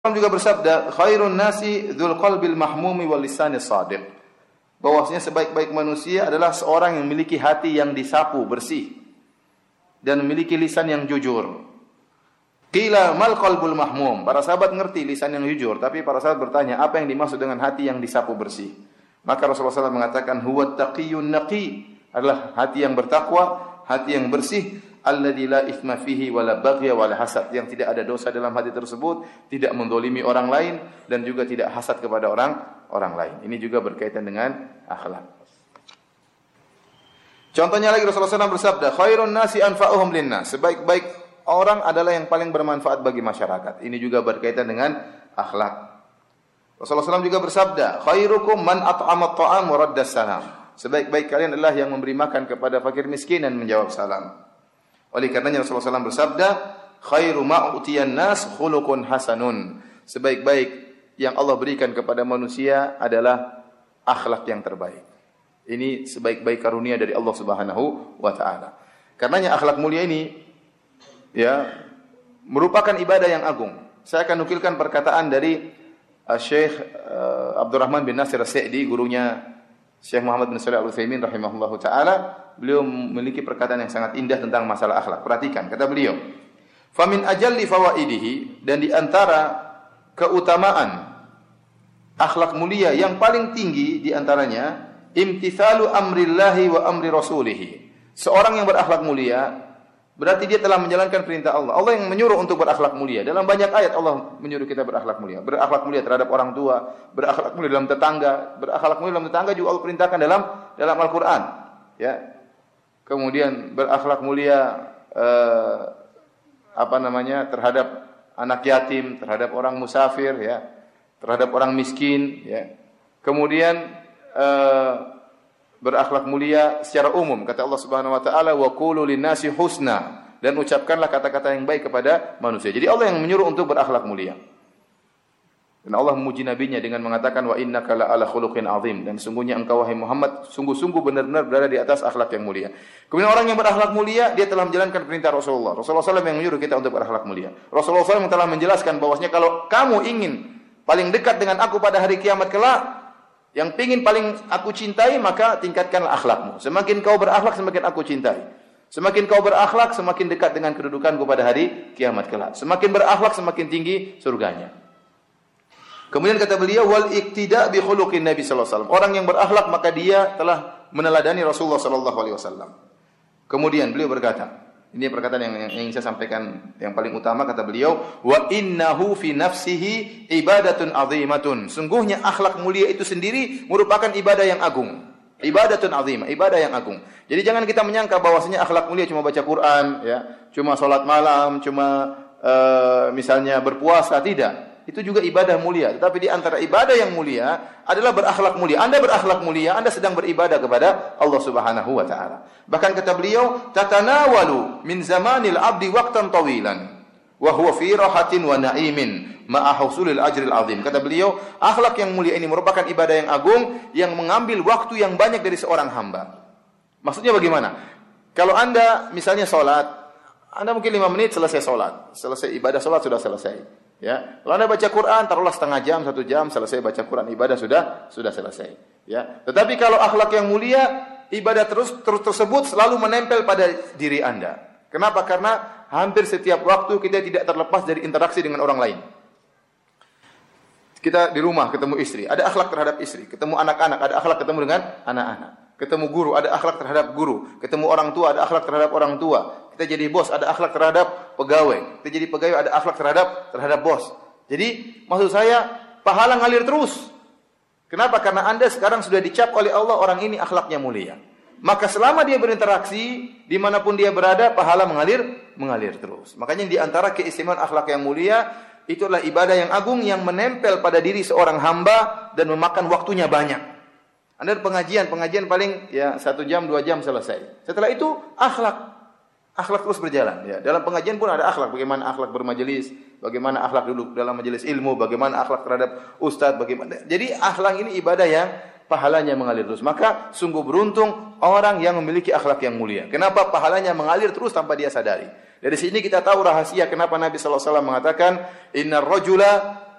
juga bersabda, khairun nasi dzul qalbil mahmumi wal lisanis shadiq. Bahwasanya sebaik-baik manusia adalah seorang yang memiliki hati yang disapu bersih dan memiliki lisan yang jujur. Qila mal qalbul mahmum. Para sahabat ngerti lisan yang jujur, tapi para sahabat bertanya, apa yang dimaksud dengan hati yang disapu bersih? Maka Rasulullah SAW mengatakan, huwa taqiyyun naqi, adalah hati yang bertakwa, hati yang bersih, alladzi la itsma fihi wala baghya wala hasad, yang tidak ada dosa dalam hati tersebut, tidak mendolimi orang lain dan juga tidak hasad kepada orang lain. Ini juga berkaitan dengan akhlak. Contohnya lagi Rasulullah SAW bersabda, khairun nasi anfa'uhum linnas. Sebaik-baik orang adalah yang paling bermanfaat bagi masyarakat. Ini juga berkaitan dengan akhlak. Rasulullah SAW juga bersabda, khairukum man at'ama at-ta'am wa radda salam. Sebaik-baik kalian adalah yang memberi makan kepada fakir miskin dan menjawab salam. Oleh karenanya Rasulullah SAW bersabda, khairu ma utiyan nas khuluqun hasanun. Sebaik-baik yang Allah berikan kepada manusia adalah akhlak yang terbaik. Ini sebaik-baik karunia dari Allah Subhanahu wa taala. Karenanya akhlak mulia ini ya merupakan ibadah yang agung. Saya akan nukilkan perkataan dari Syekh Abdurrahman bin Nasir As-Sa'di, gurunya Syekh Muhammad bin Shalih Al-Utsaimin rahimahullahu taala. Beliau memiliki perkataan yang sangat indah tentang masalah akhlak. Perhatikan, kata beliau, "Famin ajalli fawaidihi," dan di antara keutamaan akhlak mulia yang paling tinggi di antaranya, imtithalu amrillahi wa amri rasulihi. Seorang yang berakhlak mulia berarti dia telah menjalankan perintah Allah. Allah yang menyuruh untuk berakhlak mulia. Dalam banyak ayat Allah menyuruh kita berakhlak mulia. Berakhlak mulia terhadap orang tua, berakhlak mulia dalam tetangga, berakhlak mulia dalam tetangga juga Allah perintahkan dalam Al-Qur'an. Ya. Kemudian berakhlak mulia terhadap anak yatim, terhadap orang musafir, ya, terhadap orang miskin, ya. Kemudian berakhlak mulia secara umum, kata Allah Subhanahu wa taala, wa qulu linnasi husna, dan ucapkanlah kata-kata yang baik kepada manusia. Jadi Allah yang menyuruh untuk berakhlak mulia. Dan Allah memuji nabinya dengan mengatakan, wa innaka la'ala khuluqin azim, dan sungguhnya engkau wahai Muhammad sungguh-sungguh benar-benar berada di atas akhlak yang mulia. Kemudian orang yang berakhlak mulia, dia telah menjalankan perintah Rasulullah. Rasulullah SAW yang menyuruh kita untuk berakhlak mulia. Rasulullah SAW telah menjelaskan bahwasanya kalau kamu ingin paling dekat dengan aku pada hari kiamat kelak, yang pingin paling aku cintai, maka tingkatkanlah akhlakmu. Semakin kau berakhlak, semakin aku cintai. Semakin kau berakhlak, semakin dekat dengan kedudukanku pada hari kiamat kelak. Semakin berakhlak, semakin tinggi surganya. Kemudian kata beliau, wal iqtida bi khuluqin Nabi sallallahu alaihi wasallam. Orang yang berakhlak maka dia telah meneladani Rasulullah sallallahu alaihi wasallam. Kemudian beliau berkata, ini perkataan yang ingin saya sampaikan yang paling utama, kata beliau, wa innahu fi nafsihi ibadatun azimatun. Sungguhnya akhlak mulia itu sendiri merupakan ibadah yang agung. Ibadatun azimah, ibadah yang agung. Jadi jangan kita menyangka bahwasanya akhlak mulia cuma baca Quran, ya, cuma salat malam, cuma misalnya berpuasa, tidak. Itu juga ibadah mulia. Tetapi di antara ibadah yang mulia adalah berakhlak mulia. Anda berakhlak mulia, Anda sedang beribadah kepada Allah Subhanahu wa taala. Bahkan kata beliau, tatanawalu min zamanil abdi waqtan tawilan wa huwa fi rahatin wa na'imin ma'a husulil ajril azim. Kata beliau, akhlak yang mulia ini merupakan ibadah yang agung yang mengambil waktu yang banyak dari seorang hamba. Maksudnya bagaimana? Kalau Anda misalnya salat, Anda mungkin 5 menit selesai salat. Selesai ibadah salat sudah selesai. Ya, kalau Anda baca Quran, taruhlah setengah jam, 1 jam, selesai baca Quran, ibadah sudah selesai. Ya, tetapi kalau akhlak yang mulia, ibadah terus tersebut selalu menempel pada diri Anda. Kenapa? Karena hampir setiap waktu kita tidak terlepas dari interaksi dengan orang lain. Kita di rumah ketemu istri, ada akhlak terhadap istri. Ketemu anak-anak, ada akhlak ketemu dengan anak-anak. Ketemu guru, ada akhlak terhadap guru. Ketemu orang tua, ada akhlak terhadap orang tua. Kita jadi bos, ada akhlak terhadap pegawai. Kita jadi pegawai, ada akhlak terhadap bos. Jadi maksud saya, pahala ngalir terus. Kenapa? Karena Anda sekarang sudah dicap oleh Allah, orang ini akhlaknya mulia. Maka selama dia berinteraksi, dimanapun dia berada, pahala mengalir terus. Makanya di antara keistimewaan akhlak yang mulia, itu adalah ibadah yang agung yang menempel pada diri seorang hamba dan memakan waktunya banyak. Anda pengajian paling ya 1 jam, 2 jam selesai. Setelah itu akhlak terus berjalan. Ya. Dalam pengajian pun ada akhlak. Bagaimana akhlak bermajelis, bagaimana akhlak duduk dalam majelis ilmu, bagaimana akhlak terhadap ustadz, bagaimana. Jadi akhlak ini ibadah yang pahalanya mengalir terus. Maka sungguh beruntung orang yang memiliki akhlak yang mulia. Kenapa pahalanya mengalir terus tanpa dia sadari? Dari sini kita tahu rahasia kenapa Nabi sallallahu alaihi wasallam mengatakan, "Innar rajula